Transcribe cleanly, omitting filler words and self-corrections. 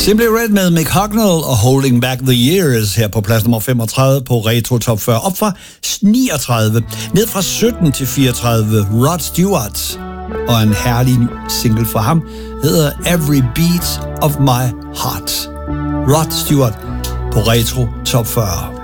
Simply Red med Mick Hucknall og Holding Back the Years her på plads nummer 35 på Retro Top 40. Op fra 39, ned fra 17 til 34, Rod Stewart. Og en herlig single fra ham hedder Every Beat of My Heart. Rod Stewart på Retro Top 40.